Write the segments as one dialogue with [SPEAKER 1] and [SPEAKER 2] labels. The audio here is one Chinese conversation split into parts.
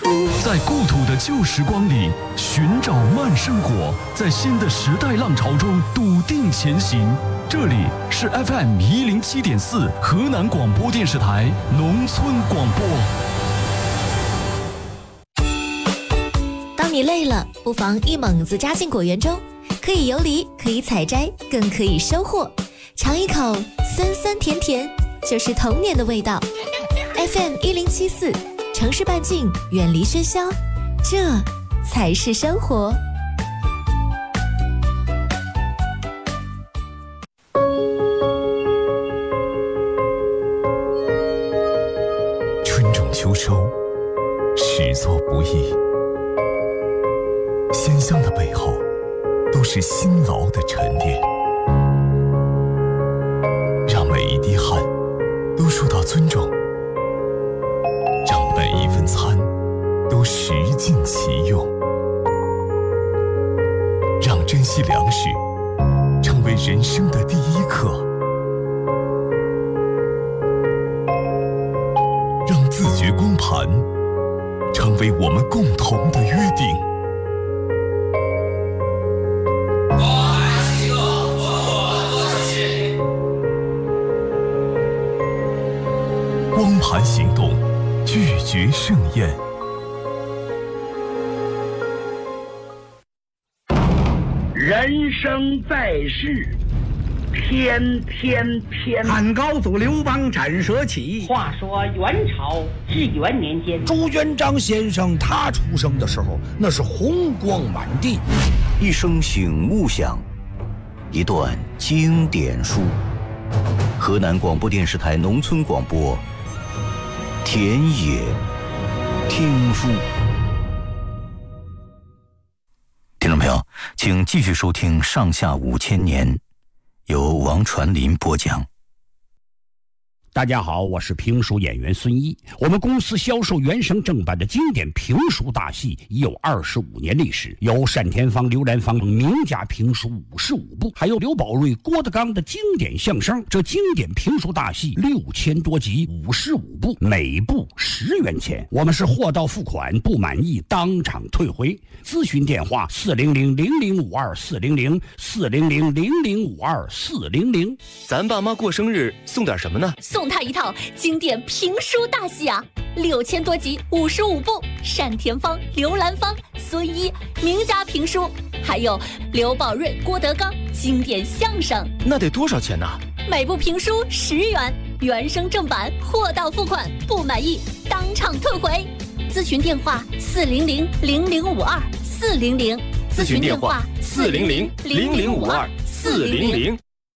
[SPEAKER 1] 在故土的旧时光里寻找慢生活，在新的时代浪潮中笃定前行。这里是 FM107.4 河南广播电视台农村广播。
[SPEAKER 2] 当你累了，不妨一猛子扎进果园中，可以游离，可以采摘，更可以收获。尝一口酸酸甜甜，就是童年的味道。FM1074，城市半径，远离喧嚣，这才是生活。
[SPEAKER 3] 春种秋收，始作不易。鲜香的背后，都是辛劳的沉淀。让每一滴汗都受到尊重，让每一份餐都食尽其用，让珍惜粮食成为人生的第一课，让自觉光盘成为我们共同的约定。光盘行动，拒绝盛宴。
[SPEAKER 4] 人生在世，天天偏。
[SPEAKER 5] 汉高祖刘邦斩蛇起。
[SPEAKER 4] 话说元朝至元年间，
[SPEAKER 5] 朱元璋先生他出生的时候，那是红光满地。
[SPEAKER 6] 一声醒目响，一段经典书。河南广播电视台农村广播，田野听书。听众朋友，请继续收听《上下5000年》，由王传林播讲。
[SPEAKER 7] 大家好，我是评书演员孙一。我们公司销售原声正版的经典评书大戏已有25年历史，有单田芳、刘兰芳名家评书55部，还有刘宝瑞、郭德纲的经典相声。这经典评书大戏6000多集，55部，每部10元钱。我们是货到付款，不满意当场退回。咨询电话400-0052-400，400-0052-400。
[SPEAKER 8] 咱爸妈过生日送点什么呢？
[SPEAKER 9] 送他一套经典评书大戏啊，6000多集，55部，单田芳、刘兰芳、孙一名家评书，还有刘宝瑞、郭德纲经典相声。
[SPEAKER 8] 那得多少钱呢？
[SPEAKER 9] 每部评书10元，原声正版，货到付款，不满意当场退回。咨询电话400-0052-400，
[SPEAKER 8] 咨询电话400-0052-400。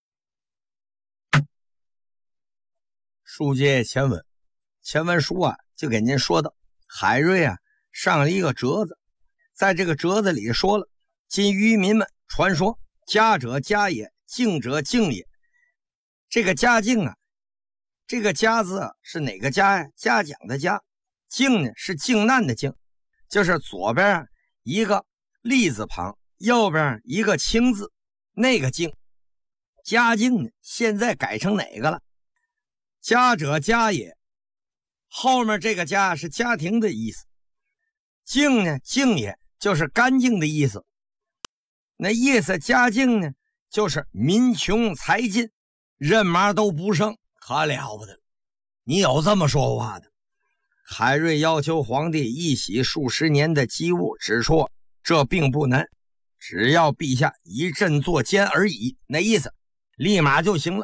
[SPEAKER 5] 书接前文，前文书啊就给您说到，海瑞啊上了一个折子，在这个折子里说了，今渔民们传说，嘉者嘉也，敬者敬也。这个嘉敬啊，这个嘉字啊是哪个嘉呀？嘉奖的嘉。敬呢是靖难的敬，就是左边一个立字旁，右边一个清字，那个敬。嘉敬呢现在改成哪个了？家者家也，后面这个家是家庭的意思。敬呢，敬也就是干净的意思。那意思家境呢，就是民穷财尽，人马都不剩，可了不得。你有这么说话的？海瑞要求皇帝一洗数十年的积物，只说这并不难，只要陛下一振作监而已，那意思立马就行了。